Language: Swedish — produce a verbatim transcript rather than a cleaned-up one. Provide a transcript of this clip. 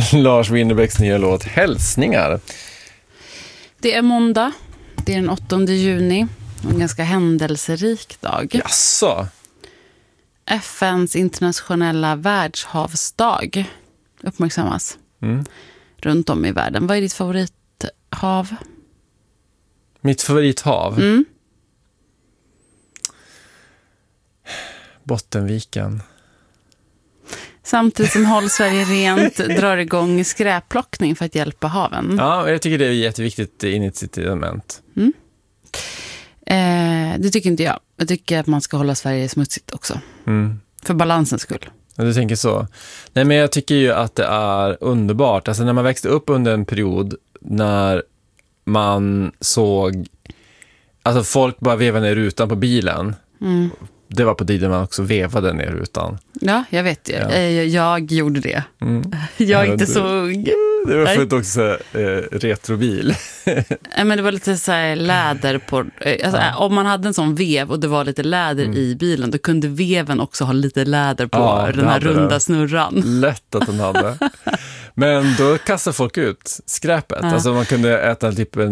Lars Winnerbäcks nya låt Hälsningar. Det är måndag. Det är den åttonde juni. En ganska händelserik dag. Jaså? F N:s internationella världshavsdag uppmärksammas Mm. runt om i världen. Vad är ditt favorithav? Mitt favorithav? Mm. Bottenviken. Samtidigt som Håll Sverige rent drar igång skräpplockning för att hjälpa haven. Ja, jag tycker det är ett jätteviktigt initiativament. Mm. Eh, det tycker inte jag. Jag tycker att man ska hålla Sverige smutsigt också. Mm. För balansens skull. Ja, du tänker så. Nej, men jag tycker ju att det är underbart. Alltså när man växte upp under en period när man såg... Alltså folk bara vevade ner rutan på bilen. Mm. Det var på tiden man också vevade ner rutan. Ja, jag vet ju. Ja. Jag, jag gjorde det. Mm. Jag är Ja, inte du- så ung. Det var Nej. för att också eh, retrobil. Nej, men det var lite så här läder på... eh, Alltså, Ja. om man hade en sån vev och det var lite läder Mm. i bilen, då kunde veven också ha lite läder på Ja, det den här hade runda det. snurran. Lätt att den hade. Men då kastade folk ut skräpet. Ja. Alltså man kunde äta typ en